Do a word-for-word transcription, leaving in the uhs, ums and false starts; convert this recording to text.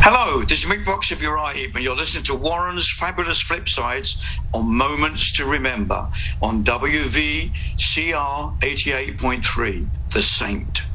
Hello, this is Mick Box of Uriah Heep, and you're listening to Warren's Fabulous Flip Sides on Moments to Remember on W V C R eighty-eight point three, The Saint.